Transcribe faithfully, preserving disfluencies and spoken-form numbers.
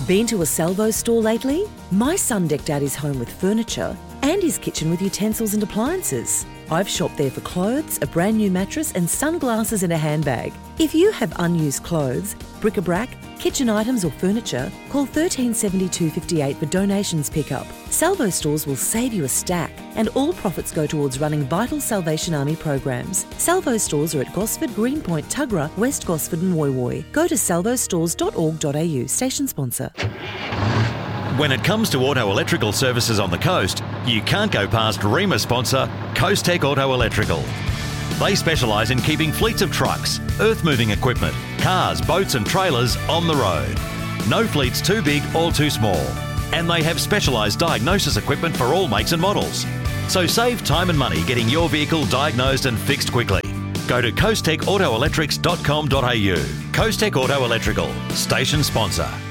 Been to a Salvo store lately? My son decked out his home with furniture and his kitchen with utensils and appliances. I've shopped there for clothes, a brand new mattress and sunglasses in a handbag. If you have unused clothes, bric-a-brac, kitchen items or furniture, call one three seven two, five eight for donations pickup. Salvo stores will save you a stack and all profits go towards running vital Salvation Army programs. Salvo stores are at Gosford, Greenpoint, Tuggerah, West Gosford and Woy Woy. Go to salvo stores dot org dot a u. Station sponsor. When it comes to auto electrical services on the coast, you can't go past REMA sponsor Coast Tech Auto Electrical. They specialise in keeping fleets of trucks, earth-moving equipment, cars, boats and trailers on the road. No fleet's too big or too small. And they have specialised diagnosis equipment for all makes and models. So save time and money getting your vehicle diagnosed and fixed quickly. Go to coast tech auto electrics dot com dot a u. Coast Tech Auto Electrical, station sponsor.